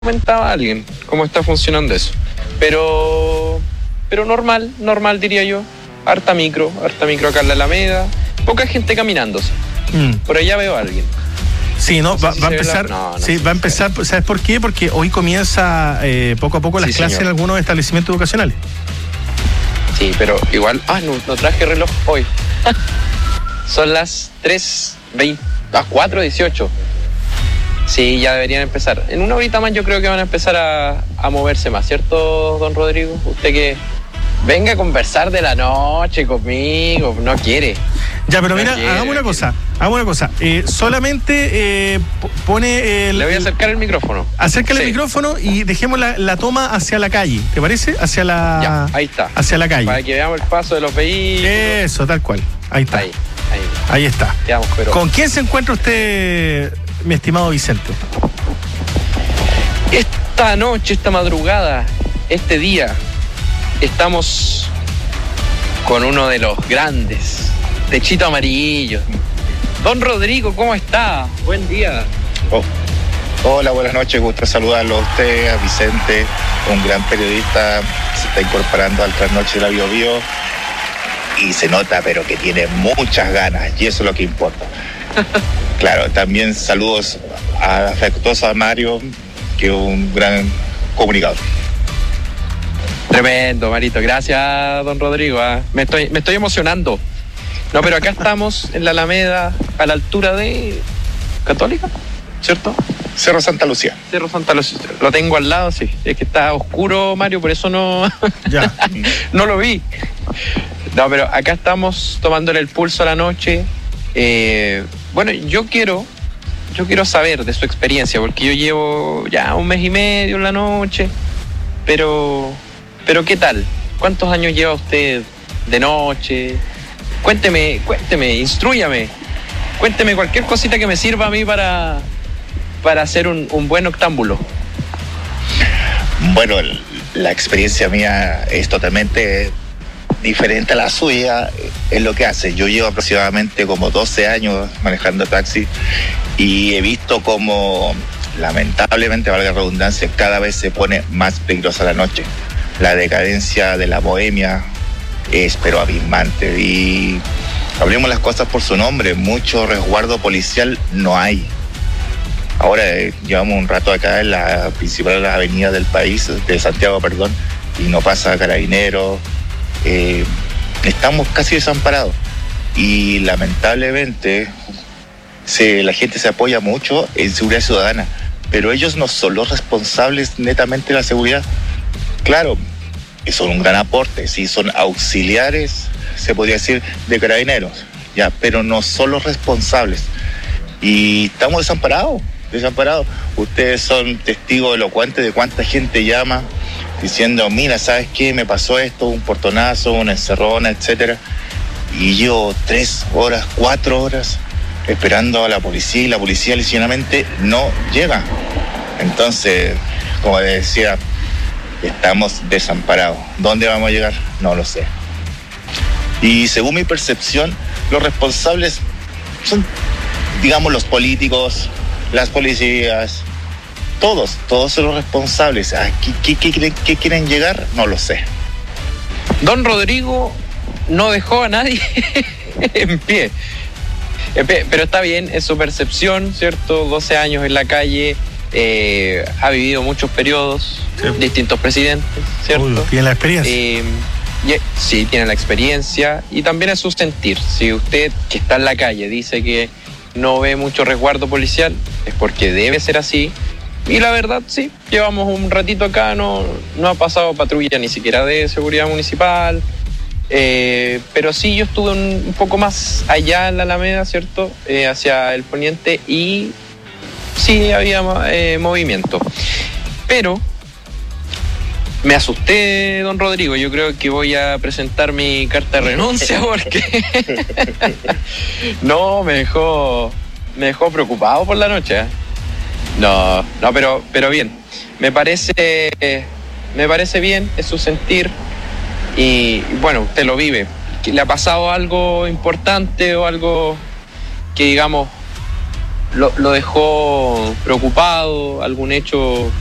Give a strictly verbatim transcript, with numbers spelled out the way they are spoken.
comentaba a alguien cómo está funcionando eso. Pero, pero normal, normal diría yo. Harta micro, harta micro acá en la Alameda. Poca gente caminándose. Mm. Por allá veo a alguien. Sí, no, no va, si va a empezar, la... no, no sí, va a empezar, ¿sabes por qué? Porque hoy comienza eh, poco a poco las sí, clases señor. en algunos establecimientos educacionales. Sí, pero igual, ah, no, no traje reloj hoy. Son las tres veinte, las cuatro dieciocho. Sí, ya deberían empezar. En una horita más yo creo que van a empezar a, a moverse más, ¿cierto, don Rodrigo? Usted que venga a conversar de la noche conmigo, no quiere. Ya, pero no mira, quiere, hagamos una cosa, hagamos una cosa. Eh, solamente eh, pone el... Le voy a acercar el micrófono. Acércale sí. el micrófono y dejemos la, la toma hacia la calle, ¿te parece? Hacia la... Ya, ahí está. Hacia la calle. Para que veamos el paso de los vehículos. Eso, tal cual. Ahí está. Ahí, ahí. Ahí está. Veamos, pero... ¿Con quién se encuentra usted, mi estimado Vicente? Esta noche, esta madrugada, este día, estamos con uno de los grandes, Techito Amarillo. Don Rodrigo, ¿cómo está? Buen día. Oh. Hola, buenas noches, gusto saludarlo a usted, a Vicente, un gran periodista, se está incorporando al Trasnoche de la Bio Bio y se nota, pero que tiene muchas ganas y eso es lo que importa. Claro, también saludos a afectuoso a Mario, que es un gran comunicador. Tremendo, Marito. Gracias, don Rodrigo. ¿eh? Me estoy, me estoy emocionando. No, pero acá estamos en la Alameda, a la altura de Católica, ¿cierto? Cerro Santa Lucía. Cerro Santa Lucía. Lo tengo al lado, sí. Es que está oscuro, Mario, por eso no, ya. no lo vi. No, pero acá estamos tomándole el pulso a la noche. Eh, bueno, yo quiero, yo quiero saber de su experiencia, porque yo llevo ya un mes y medio en la noche, pero... Pero ¿qué tal? ¿Cuántos años lleva usted de noche? Cuénteme, cuénteme, instrúyame. Cuénteme cualquier cosita que me sirva a mí para, para hacer un, un buen octámbulo. Bueno, la experiencia mía es totalmente diferente a la suya en lo que hace. Yo llevo aproximadamente como doce años manejando taxi y he visto como, lamentablemente, valga la redundancia, cada vez se pone más peligrosa la noche. La decadencia de la bohemia es pero abismante y hablemos las cosas por su nombre, mucho resguardo policial no hay. Ahora eh, llevamos un rato acá en la principal avenida del país, de Santiago, perdón, y no pasa carabinero, eh, estamos casi desamparados y lamentablemente se, la gente se apoya mucho en seguridad ciudadana, pero ellos no son los responsables netamente de la seguridad. Claro, son un gran aporte, sí, son auxiliares, se podría decir, de carabineros, ya, pero no son los responsables. Y estamos desamparados, desamparados. Ustedes son testigos elocuentes de cuánta gente llama diciendo, mira, ¿sabes qué? Me pasó esto, un portonazo, una encerrona, etcétera. Y yo tres horas, cuatro horas esperando a la policía y la policía lisionamente no llega. Entonces, como decía, estamos desamparados. ¿Dónde vamos a llegar? No lo sé. Y según mi percepción, los responsables son, digamos, los políticos, las policías, todos, todos son los responsables. ¿A qué, qué, qué, quieren, qué quieren llegar? No lo sé. Don Rodrigo no dejó a nadie en pie. en pie. Pero está bien, es su percepción, ¿cierto? doce años en la calle. Eh, ha vivido muchos periodos, sí. distintos presidentes, ¿cierto? Uy, tiene la experiencia. Eh, y, sí, tiene la experiencia y también es su sentir. Si usted que está en la calle dice que no ve mucho resguardo policial, es porque debe ser así. Y la verdad, sí, llevamos un ratito acá, no, no ha pasado patrulla ni siquiera de seguridad municipal. Eh, pero sí, yo estuve un, un poco más allá en la Alameda, ¿cierto? Eh, hacia el poniente y... sí había eh, movimiento, pero me asusté, don Rodrigo. Yo creo que voy a presentar mi carta de renuncia porque no, me dejó me dejó preocupado por la noche. ¿eh? No, no, pero pero bien. Me parece me parece bien, es su sentir y bueno, usted lo vive. ¿Le ha pasado algo importante o algo que digamos lo, lo dejó preocupado, algún hecho